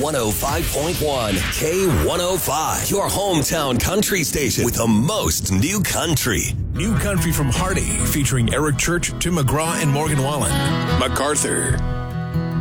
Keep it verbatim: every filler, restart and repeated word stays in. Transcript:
one oh five point one, K one oh five, your hometown country station with the most new country. New country from Hardy, featuring Eric Church, Tim McGraw, and Morgan Wallen. MacArthur.